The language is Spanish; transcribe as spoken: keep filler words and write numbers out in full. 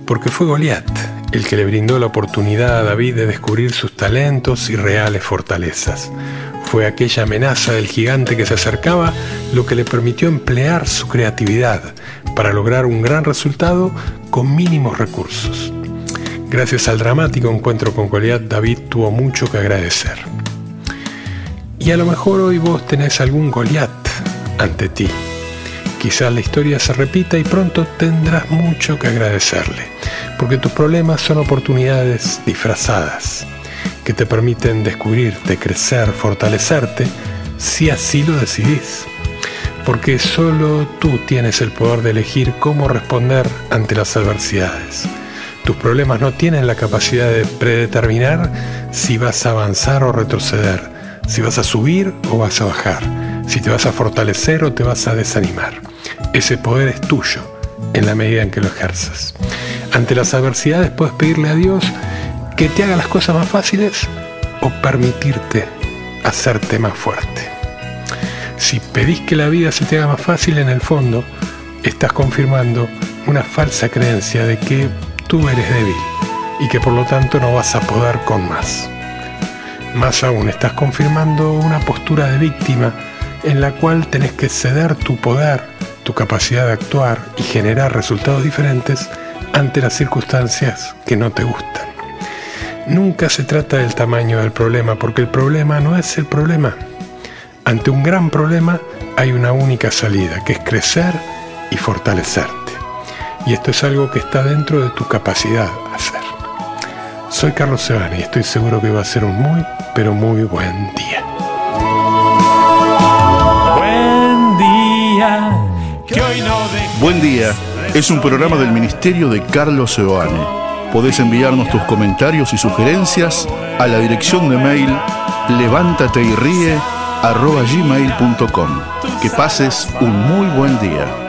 Porque fue Goliat el que le brindó la oportunidad a David de descubrir sus talentos y reales fortalezas. Fue aquella amenaza del gigante que se acercaba lo que le permitió emplear su creatividad para lograr un gran resultado con mínimos recursos. Gracias al dramático encuentro con Goliat, David tuvo mucho que agradecer. Y a lo mejor hoy vos tenés algún Goliat ante ti. Quizás la historia se repita y pronto tendrás mucho que agradecerle, porque tus problemas son oportunidades disfrazadas que te permiten descubrirte, crecer, fortalecerte, si así lo decidís. Porque solo tú tienes el poder de elegir cómo responder ante las adversidades. Tus problemas no tienen la capacidad de predeterminar si vas a avanzar o retroceder, si vas a subir o vas a bajar, si te vas a fortalecer o te vas a desanimar. Ese poder es tuyo en la medida en que lo ejerzas. Ante las adversidades puedes pedirle a Dios que te haga las cosas más fáciles o permitirte hacerte más fuerte. Si pedís que la vida se te haga más fácil, en el fondo estás confirmando una falsa creencia de que tú eres débil y que por lo tanto no vas a poder con más. Más aún, estás confirmando una postura de víctima en la cual tenés que ceder tu poder, tu capacidad de actuar y generar resultados diferentes ante las circunstancias que no te gustan. Nunca se trata del tamaño del problema, porque el problema no es el problema. Ante un gran problema hay una única salida, que es crecer y fortalecerte. Y esto es algo que está dentro de tu capacidad de hacer. Soy Carlos Sebani y estoy seguro que va a ser un muy, pero muy buen día. Buen día, que hoy no dejes. Buen día es un programa del Ministerio de Carlos Sebani. Podés enviarnos tus comentarios y sugerencias a la dirección de mail levántate y ríe arroba gmail punto com. Que pases un muy buen día.